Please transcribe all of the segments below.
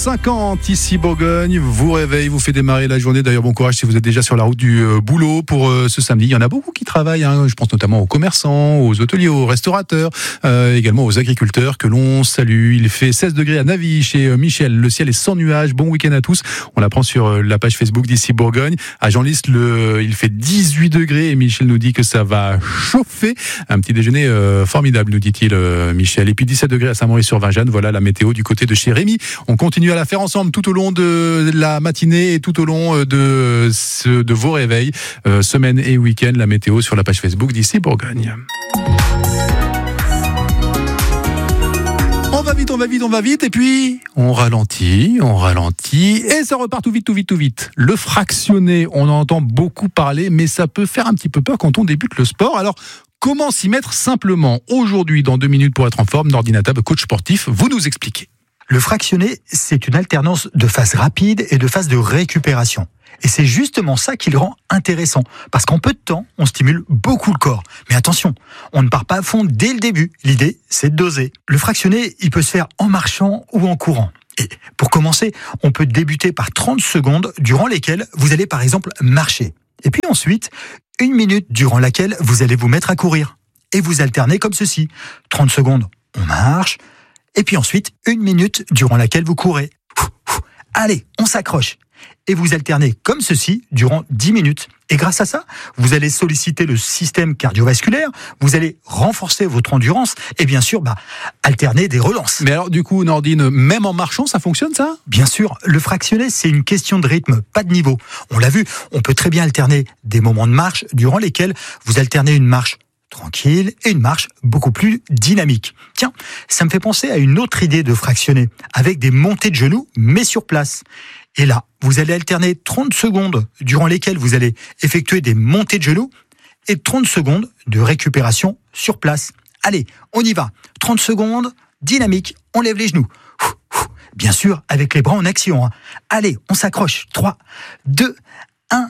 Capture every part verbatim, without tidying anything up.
cinquante ici Bourgogne, vous réveille, vous fait démarrer la journée. D'ailleurs, bon courage si vous êtes déjà sur la route du euh, boulot pour euh, ce samedi. Il y en a beaucoup qui travaillent, hein. Je pense notamment aux commerçants, aux hôteliers, aux restaurateurs, euh, également aux agriculteurs que l'on salue. Il fait seize degrés à Navy chez euh, Michel. Le ciel est sans nuages. Bon week-end à tous. On l'apprend sur euh, la page Facebook d'ici Bourgogne. À Genlis, le, il fait dix-huit degrés et Michel nous dit que ça va chauffer. Un petit déjeuner euh, formidable, nous dit-il euh, Michel. Et puis dix-sept degrés à Saint-Maurice-sur-Vingeanne. Voilà la météo du côté de chez Rémi. On continue à la faire ensemble tout au long de la matinée et tout au long de, ce, de vos réveils, euh, semaine et week-end, la météo sur la page Facebook d'ici Bourgogne. On va vite, on va vite, on va vite, et puis on ralentit, on ralentit, et ça repart tout vite, tout vite, tout vite. Le fractionné, on en entend beaucoup parler, mais ça peut faire un petit peu peur quand on débute le sport. Alors, comment s'y mettre simplement? Aujourd'hui, dans deux minutes pour être en forme, Nordinata, coach sportif, vous nous expliquez. Le fractionné, c'est une alternance de phase rapide et de phase de récupération. Et c'est justement ça qui le rend intéressant. Parce qu'en peu de temps, on stimule beaucoup le corps. Mais attention, on ne part pas à fond dès le début. L'idée, c'est de doser. Le fractionné, il peut se faire en marchant ou en courant. Et pour commencer, on peut débuter par trente secondes durant lesquelles vous allez par exemple marcher. Et puis ensuite, une minute durant laquelle vous allez vous mettre à courir. Et vous alternez comme ceci. trente secondes, on marche. Et puis ensuite, une minute durant laquelle vous courez. Allez, on s'accroche. Et vous alternez comme ceci durant dix minutes. Et grâce à ça, vous allez solliciter le système cardiovasculaire, vous allez renforcer votre endurance et bien sûr, bah, alterner des relances. Mais alors du coup, Nordine, même en marchant, ça fonctionne ça ? Bien sûr, le fractionné, c'est une question de rythme, pas de niveau. On l'a vu, on peut très bien alterner des moments de marche durant lesquels vous alternez une marche tranquille et une marche beaucoup plus dynamique. Tiens, ça me fait penser à une autre idée de fractionné, avec des montées de genoux, mais sur place. Et là, vous allez alterner trente secondes durant lesquelles vous allez effectuer des montées de genoux et trente secondes de récupération sur place. Allez, on y va. trente secondes, dynamique, on lève les genoux. Bien sûr, avec les bras en action. Allez, on s'accroche. trois, deux, un.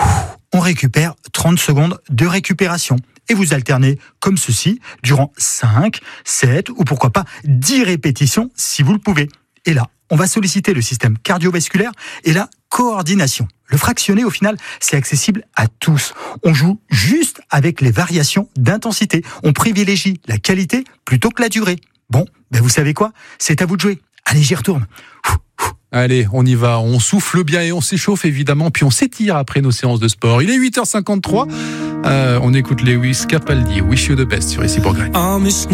On récupère trente secondes de récupération. Et vous alternez comme ceci durant cinq, sept ou pourquoi pas dix répétitions si vous le pouvez. Et là, on va solliciter le système cardiovasculaire et la coordination. Le fractionné, au final, c'est accessible à tous. On joue juste avec les variations d'intensité. On privilégie la qualité plutôt que la durée. Bon, ben vous savez quoi ? C'est à vous de jouer. Allez, j'y retourne. Allez, on y va, on souffle bien et on s'échauffe évidemment, puis on s'étire après nos séances de sport. Il est huit heures cinquante-trois, euh, on écoute Lewis Capaldi, Wish You the Best sur ici Bourgogne.